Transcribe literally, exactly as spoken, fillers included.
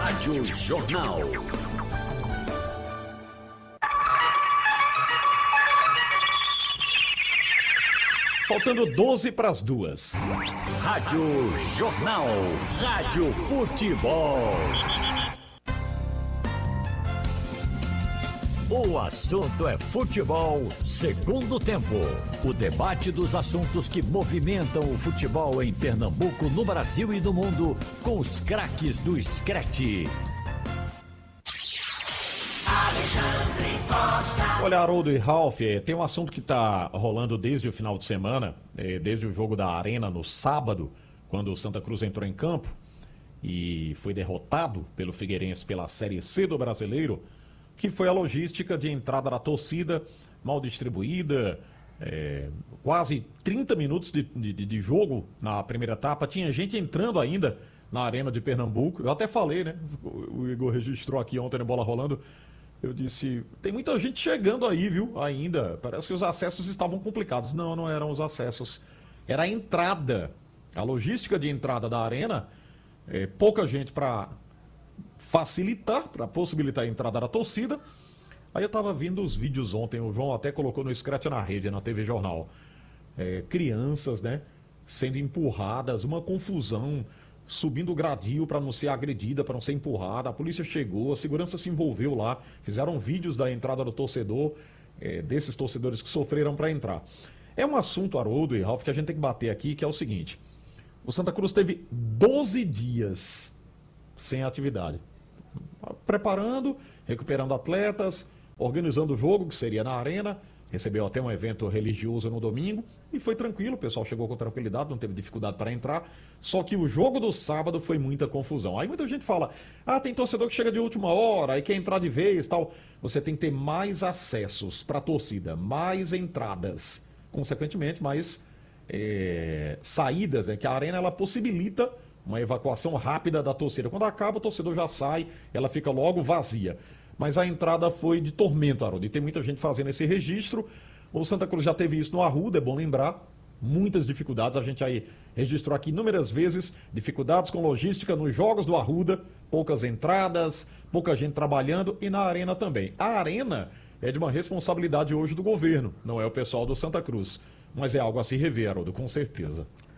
Rádio Jornal. Faltando doze para as duas. Rádio Jornal. Rádio Futebol. O assunto é futebol, segundo tempo. O debate dos assuntos que movimentam o futebol em Pernambuco, no Brasil e no mundo, com os craques do Screte. Alexandre Costa. Olha, Haroldo e Ralf, tem um assunto que está rolando desde o final de semana, desde o jogo da Arena no sábado, quando o Santa Cruz entrou em campo e foi derrotado pelo Figueirense pela Série C do Brasileiro, que foi a logística de entrada da torcida, mal distribuída, é, quase trinta minutos de, de, de jogo na primeira etapa, tinha gente entrando ainda na Arena de Pernambuco, eu até falei, né, o Igor registrou aqui ontem na Bola Rolando, eu disse, tem muita gente chegando aí, viu, ainda, parece que os acessos estavam complicados. Não, não eram os acessos, era a entrada, a logística de entrada da Arena, é, pouca gente para facilitar, para possibilitar a entrada da torcida. Aí eu estava vendo os vídeos ontem, o João até colocou no Scratch na rede, na T V Jornal. É, crianças, né, sendo empurradas, uma confusão, subindo o gradil para não ser agredida, para não ser empurrada. A polícia chegou, a segurança se envolveu lá, fizeram vídeos da entrada do torcedor, é, desses torcedores que sofreram para entrar. É um assunto, Haroldo e Ralf, que a gente tem que bater aqui, que é o seguinte: o Santa Cruz teve doze dias sem atividade, preparando, recuperando atletas, organizando o jogo, que seria na Arena, recebeu até um evento religioso no domingo, e foi tranquilo, o pessoal chegou com tranquilidade, não teve dificuldade para entrar, só que o jogo do sábado foi muita confusão. Aí muita gente fala, ah, tem torcedor que chega de última hora, aí quer entrar de vez e tal. Você tem que ter mais acessos para a torcida, mais entradas, consequentemente, mais é, saídas, né, que a Arena ela possibilita uma evacuação rápida da torcida. Quando acaba, o torcedor já sai, ela fica logo vazia. Mas a entrada foi de tormento, Haroldo, e tem muita gente fazendo esse registro. O Santa Cruz já teve isso no Arruda, é bom lembrar. Muitas dificuldades, a gente aí registrou aqui inúmeras vezes, dificuldades com logística nos jogos do Arruda, poucas entradas, pouca gente trabalhando, e na Arena também. A Arena é de uma responsabilidade hoje do governo, não é o pessoal do Santa Cruz. Mas é algo a se rever, Haroldo, com certeza.